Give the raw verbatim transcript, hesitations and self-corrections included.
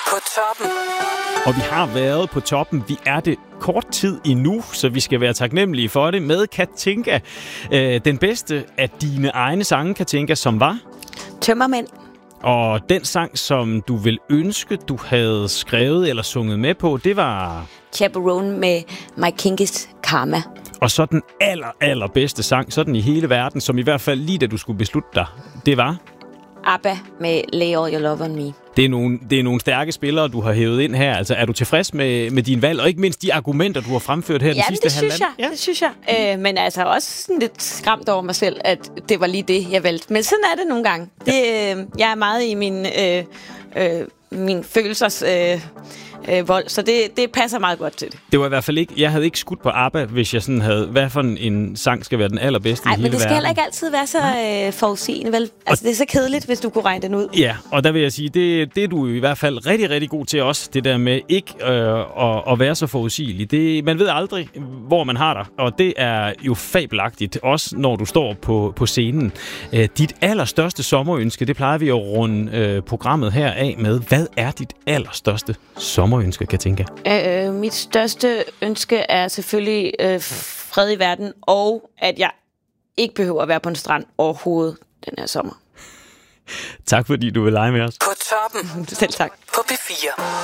På toppen. Og vi har været på toppen. Vi er det kort tid endnu, så vi skal være taknemmelige for det med Katinka. Øh, den bedste af dine egne sange, Katinka, som var? Tømmermænd. Og den sang, som du vil ønske, du havde skrevet eller sunget med på, det var... Chaperone med My Kinkys Karma. Og så den aller, aller bedste sang, sådan i hele verden, som i hvert fald lige da du skulle beslutte dig, det var... ABBA med Lay All Your Love On Me. Det er, nogle, det er nogle stærke spillere, du har hævet ind her. Altså, er du tilfreds med, med din valg, og ikke mindst de argumenter, du har fremført her ja, den sidste det synes halvanden? jeg. Ja, det synes jeg. Øh, men altså også sådan lidt skræmt over mig selv, at det var lige det, jeg valgte. Men sådan er det nogle gange. Det, øh, jeg er meget i min, øh, øh, min følelsers... Øh, Øh, vold, så det, det passer meget godt til det. Det var i hvert fald ikke, jeg havde ikke skudt på ABBA, hvis jeg sådan havde, hvad for en, en sang skal være den allerbedste Ej, i hele men det skal verden. heller ikke altid være så øh, forudsigende, vel? Altså, det er så kedeligt, hvis du kunne regne den ud. Ja, og der vil jeg sige, det, det er du i hvert fald rigtig, rigtig god til også, det der med ikke øh, at, at være så forudsigelig. Det, man ved aldrig, hvor man har dig, og det er jo fabelagtigt, også når du står på, på scenen. Øh, dit allerstørste sommerønske, det plejer vi at runde øh, programmet her af med. Hvad er dit allerstørste sommerønske, Katinka? Øh, mit største ønske er selvfølgelig øh, fred i verden, og at jeg ikke behøver at være på en strand overhovedet den her sommer. Tak fordi du vil lege med os. På toppen. Selv tak. På P fire.